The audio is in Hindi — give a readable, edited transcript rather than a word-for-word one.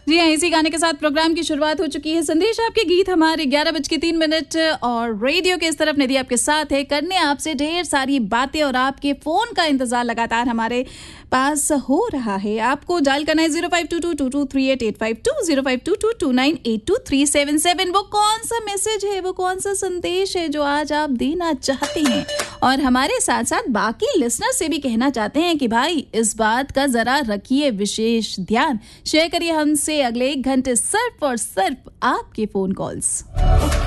जी हाँ, इसी गाने के साथ प्रोग्राम की शुरुआत हो चुकी है। संदेश आपके गीत हमारे 11:03 और रेडियो के इस तरफ निधि आपके साथ है, करने आपसे ढेर सारी बातें और आपके फोन का इंतजार लगातार हमारे पास हो रहा है। आपको डायल करना है 0522223885 0522298237। वो कौन सा मैसेज है, वो कौन सा संदेश है जो आज आप देना चाहते हैं और हमारे साथ साथ बाकी लिसनर से भी कहना चाहते हैं कि भाई इस बात का जरा रखिए विशेष ध्यान। शेयर करिए हमसे अगले 1 घंटे सिर्फ और सिर्फ आपके फोन कॉल्स।